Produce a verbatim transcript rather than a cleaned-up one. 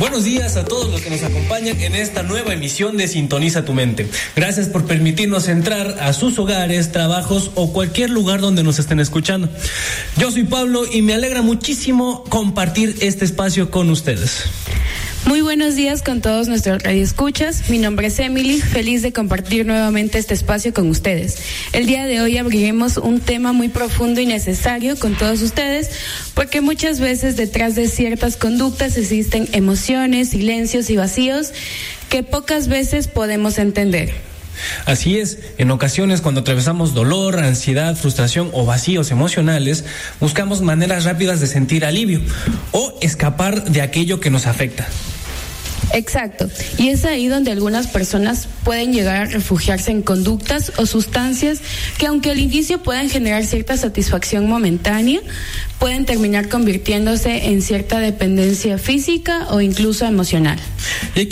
Buenos días a todos los que nos acompañan en esta nueva emisión de Sintoniza tu Mente. Gracias por permitirnos entrar a sus hogares, trabajos o cualquier lugar donde nos estén escuchando. Yo soy Pablo y me alegra muchísimo compartir este espacio con ustedes. Muy buenos días con todos nuestros radioescuchas. Mi nombre es Emily, feliz de compartir nuevamente este espacio con ustedes. El día de hoy abriremos un tema muy profundo y necesario con todos ustedes, porque muchas veces detrás de ciertas conductas existen emociones, silencios y vacíos que pocas veces podemos entender. Así es, en ocasiones cuando atravesamos dolor, ansiedad, frustración o vacíos emocionales, buscamos maneras rápidas de sentir alivio o escapar de aquello que nos afecta. Exacto, y es ahí donde algunas personas pueden llegar a refugiarse en conductas o sustancias que, aunque al inicio puedan generar cierta satisfacción momentánea, pueden terminar convirtiéndose en cierta dependencia física o incluso emocional. Y hay